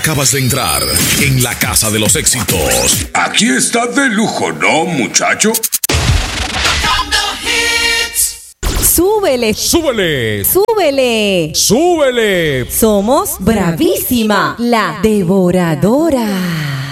Acabas de entrar en la casa de los éxitos. Aquí está de lujo, ¿no, muchacho? Súbele, ¡Súbele! súbele. ¡Súbele! Somos Bravísima, la devoradora.